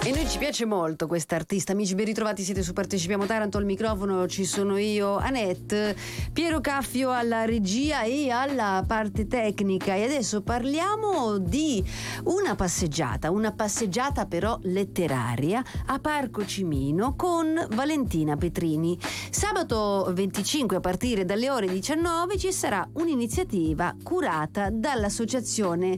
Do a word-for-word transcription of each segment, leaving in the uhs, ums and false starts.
E noi ci piace molto questa artista. Amici, ben ritrovati, siete su Partecipiamo Taranto. Al microfono ci sono io, Annette, Piero Caffio alla regia e alla parte tecnica. E adesso parliamo di una passeggiata, una passeggiata però letteraria a Parco Cimino con Valentina Petrini. Sabato venticinque a partire dalle ore diciannove ci sarà un'iniziativa curata dall'associazione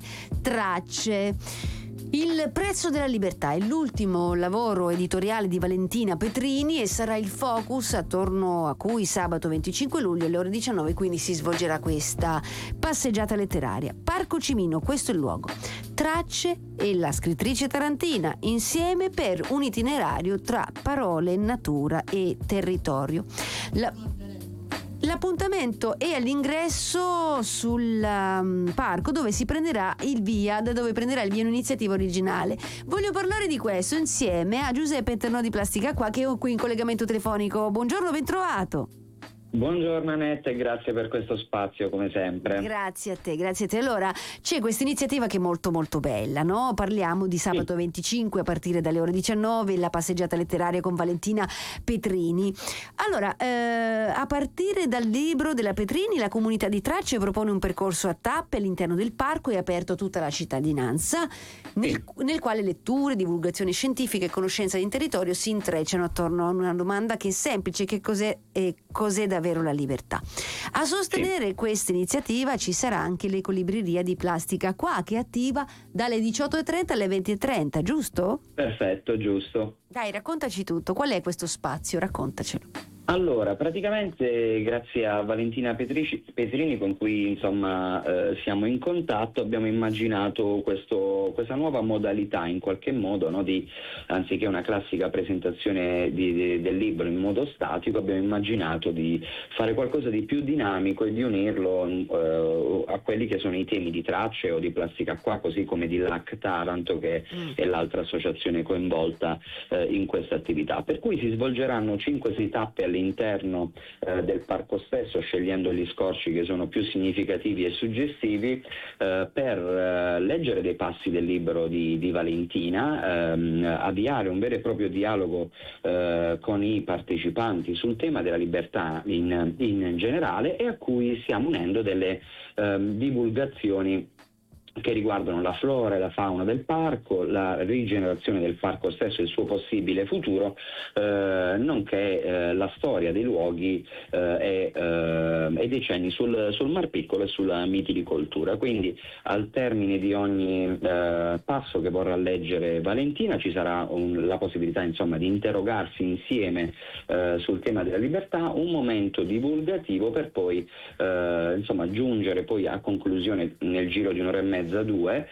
Tracce. Il prezzo della libertà è l'ultimo lavoro editoriale di Valentina Petrini e sarà il focus attorno a cui sabato venticinque luglio alle ore diciannove quindi si svolgerà questa passeggiata letteraria. Parco Cimino, questo è il luogo. Tracce e la scrittrice tarantina insieme per un itinerario tra parole, natura e territorio. La... L'appuntamento è all'ingresso sul um, parco dove si prenderà il via, da dove prenderà il via un'iniziativa originale. Voglio parlare di questo insieme a Giuseppe Eternò di Plastica Acqua, che ho qui in collegamento telefonico. Buongiorno, ben trovato. Buongiorno Annette, grazie per questo spazio come sempre. Grazie a te, grazie a te. Allora, c'è questa iniziativa che è molto molto bella, no? Parliamo di sabato sì. venticinque a partire dalle ore diciannove, la passeggiata letteraria con Valentina Petrini. Allora, eh, a partire dal libro della Petrini, la comunità di Tracce propone un percorso a tappe all'interno del parco e aperto a tutta la cittadinanza, nel, sì. nel quale letture, divulgazioni scientifiche e conoscenza del territorio si intrecciano attorno a una domanda che è semplice: che cos'è e cos'è davvero la libertà. A sostenere sì. questa iniziativa ci sarà anche l'ecolibreria di Plastica Qua, che è attiva dalle diciotto e trenta alle venti e trenta, giusto? Perfetto, giusto. Dai, raccontaci tutto. Qual è questo spazio? Raccontacelo. Allora, praticamente grazie a Valentina Petrici, Petrini con cui insomma eh, siamo in contatto, abbiamo immaginato questo, questa nuova modalità in qualche modo, no, di, anziché una classica presentazione di, di, del libro in modo statico, abbiamo immaginato di fare qualcosa di più dinamico e di unirlo eh, a quelli che sono i temi di Tracce o di Plastica Qua, così come di L A C Taranto, che mm. è l'altra associazione coinvolta eh, in questa attività. Per cui si svolgeranno cinque sei tappe alle all'interno eh, del parco stesso, scegliendo gli scorci che sono più significativi e suggestivi eh, per eh, leggere dei passi del libro di, di Valentina, ehm, avviare un vero e proprio dialogo eh, con i partecipanti sul tema della libertà in, in generale, e a cui stiamo unendo delle ehm, divulgazioni che riguardano la flora e la fauna del parco, la rigenerazione del parco stesso e il suo possibile futuro, eh, nonché eh, la storia dei luoghi eh, e, eh, e dei cenni sul, sul Mar Piccolo e sulla mitilicoltura. Quindi al termine di ogni eh, passo che vorrà leggere Valentina ci sarà un, la possibilità insomma di interrogarsi insieme eh, sul tema della libertà, un momento divulgativo per poi eh, insomma giungere poi a conclusione nel giro di un'ora e mezza due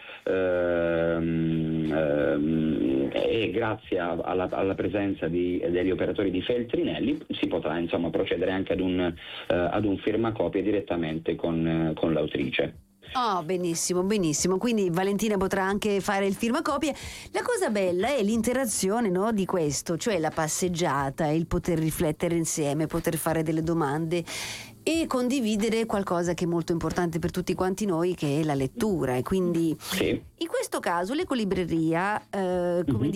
ehm, ehm, e grazie a, alla, alla presenza di, degli operatori di Feltrinelli si potrà insomma procedere anche ad un, eh, ad un firmacopie direttamente con, con l'autrice. Oh, benissimo, benissimo. Quindi Valentina potrà anche fare il firmacopie. La cosa bella è l'interazione, no, di questo, cioè la passeggiata, il poter riflettere insieme, poter fare delle domande e condividere qualcosa che è molto importante per tutti quanti noi, che è la lettura. E quindi sì. in questo caso l'ecolibreria, eh, come mm-hmm.